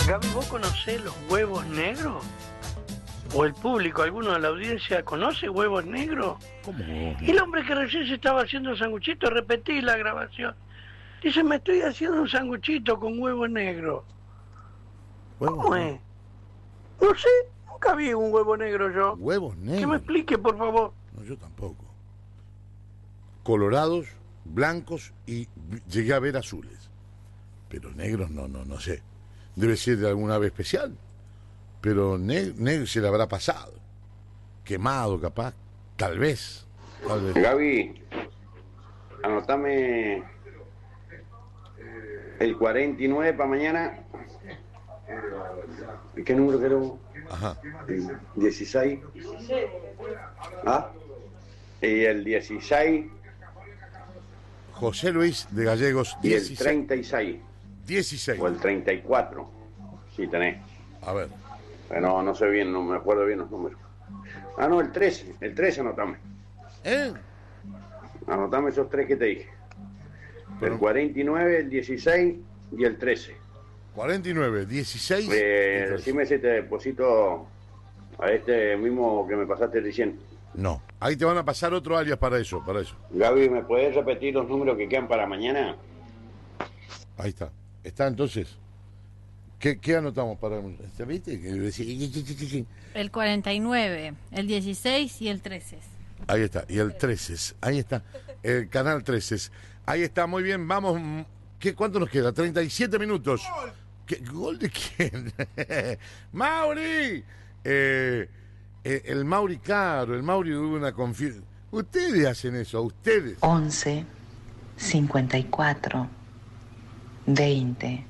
Gaby, ¿vos conocés los huevos negros? ¿O el público, alguno de la audiencia, conoce huevos negros? ¿Cómo? Y el hombre que recién se estaba haciendo un sanguchito, repetí la grabación. Dice, me estoy haciendo un sanguchito con huevo negro. ¿Cómo es? No sé, nunca vi un huevo negro yo. ¿Huevos negros? Que me explique, por favor. No, yo tampoco. Colorados, blancos y llegué a ver azules. Pero negros no sé. Debe ser de alguna ave especial. Pero negro se le habrá pasado. Quemado, capaz. Tal vez. Gaby, anotame el 49 para mañana. ¿Qué número queremos? Ajá. El 16. ¿Ah? Y el 16. José Luis de Gallegos, 16. Y el 36. 16. O el 34. Sí, tenés. A ver. Pero no sé bien, no me acuerdo bien los números. Ah, no, el 13. El 13 anotame. Anotame esos tres que te dije. Pero... el 49, el 16 y el 13. 49, 16. Decime si te deposito a este mismo que me pasaste diciendo. No, ahí te van a pasar otro alias para eso. Gaby, ¿me puedes repetir los números que quedan para mañana? Ahí está. Está entonces. ¿Qué anotamos para... ¿Viste? El 49, el 16 y el 13. Ahí está, y el 13. Ahí está, el canal 13. Ahí está, muy bien, vamos. ¿Cuánto nos queda? 37 minutos. ¿Gol de quién? ¡Mauri! El Mauri, claro, el Mauri hubo una confianza. Ustedes hacen eso, ustedes. 11 54 20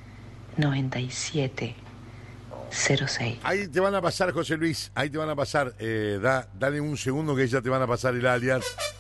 97 06. Ahí te van a pasar, José Luis, ahí te van a pasar. Dale un segundo que ya te van a pasar el alias.